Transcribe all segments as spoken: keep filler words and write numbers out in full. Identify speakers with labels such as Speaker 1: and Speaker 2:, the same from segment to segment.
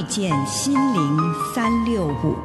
Speaker 1: 见心灵三六五。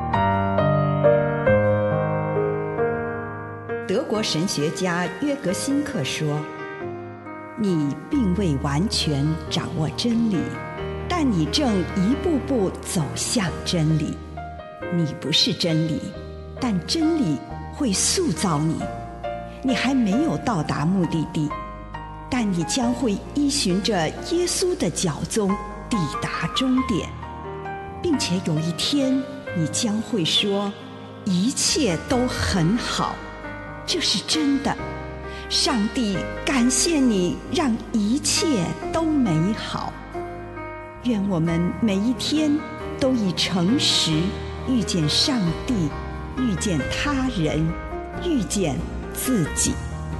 Speaker 1: 德国神学家约格辛克说，你并未完全掌握真理，但你正一步步走向真理。你不是真理，但真理会塑造你。你还没有到达目的地，但你将会依循着耶稣的脚踪抵达终点，并且有一天你将会说，一切都很好。这是真的。上帝感谢你，让一切都美好。愿我们每一天都以诚实遇见上帝，遇见他人，遇见自己。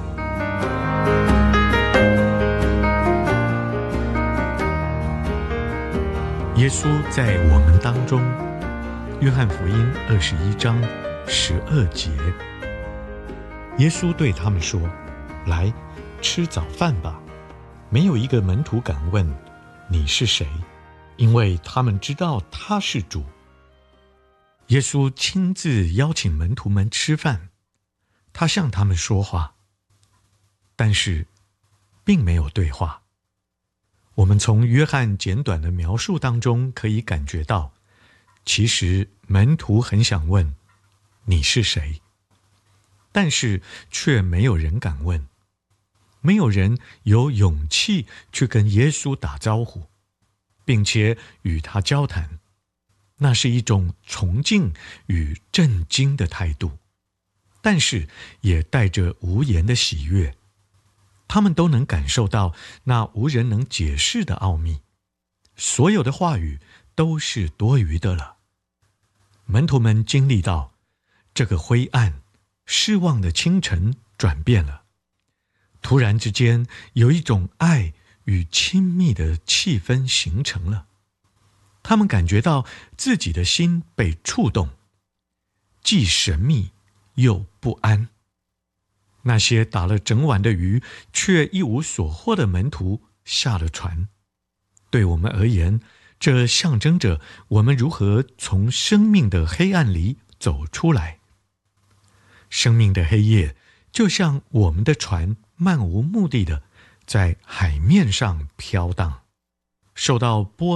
Speaker 2: 耶稣在我们当中，约翰福音二十一章十二节，耶稣对他们说，来，吃早饭吧。没有一个门徒敢问，你是谁？因为他们知道他是主。耶稣亲自邀请门徒们吃饭，他向他们说话，但是并没有对话。我们从约翰简短的描述当中可以感觉到，其实门徒很想问，你是谁？但是却没有人敢问，没有人有勇气去跟耶稣打招呼，并且与他交谈。那是一种崇敬与震惊的态度，但是也带着无言的喜悦。他们都能感受到那无人能解释的奥秘，所有的话语都是多余的了。门徒们经历到这个灰暗失望的清晨转变了，突然之间有一种爱与亲密的气氛形成了。他们感觉到自己的心被触动，既神秘又不安。那些打了整晚的鱼却一无所获的门徒下了船。对我们而言，这象征着我们如何从生命的黑暗里走出来。生命的黑夜就像我们的船漫无目的的在海面上飘荡，受到波